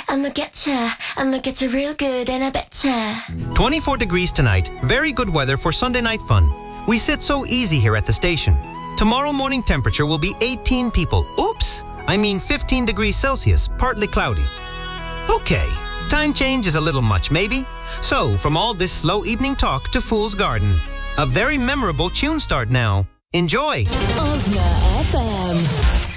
I'ma get you real good and I betcha. 24 degrees tonight. Very good weather for Sunday night fun. We sit so easy here at the station. Tomorrow morning temperature will be 18 people. Oops! I mean 15 degrees Celsius, partly cloudy. Okay, time change is a little much, maybe? So, from all this slow evening talk to Fool's Garden. A very memorable tune start now. Enjoy! Osna FM.